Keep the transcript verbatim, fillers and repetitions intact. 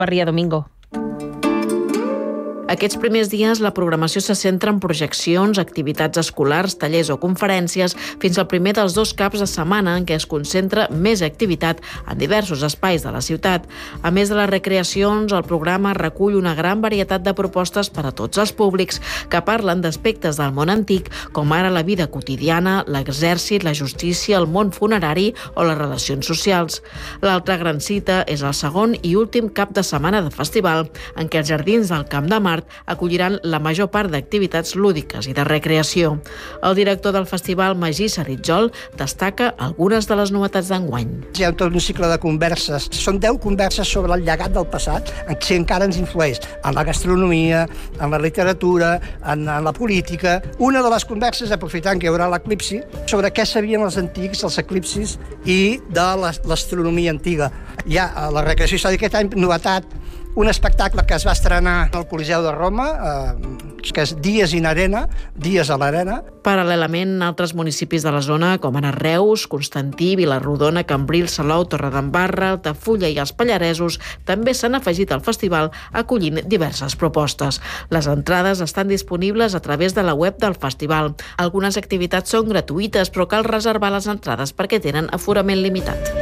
per Ria Domingo. Aquests primers dies la programació se centra en projeccions, activitats escolars, tallers o conferències, fins al primer dels dos caps de setmana en què es concentra més activitat en diversos espais de la ciutat. A més de les recreacions, el programa recull una gran varietat de propostes per a tots els públics que parlen d'aspectes del món antic, com ara la vida quotidiana, l'exèrcit, la justícia, el món funerari o les relacions socials. L'altra gran cita és el segon i últim cap de setmana de festival, en què els jardins del Camp de Mart acolliran la major part d'activitats lúdiques i de recreació. El director del festival, Magí Saritjol, destaca algunes de les novetats d'enguany. Hi ha tot un cicle de converses. Són deu converses sobre el llegat del passat, en què encara ens influeix en la gastronomia, en la literatura, en, en la política. Una de les converses, aprofitant que hi haurà l'eclipsi, sobre què sabien els antics, els eclipsis, i de l'astronomia antiga. Hi ha la recreació històrica aquest any, novetat, un espectacle que es va estrenar al Coliseu de Roma, eh, que és Dies in Arena, Dies a l'Arena. Paral·lelament, altres municipis de la zona, com ara Reus, Constantí, Vilarrodona, Cambrils, Salou, Torredembarra, Altafulla i els Pallaresos, també s'han afegit al festival acollint diverses propostes. Les entrades estan disponibles a través de la web del festival. Algunes activitats són gratuïtes, però cal reservar les entrades perquè tenen aforament limitat.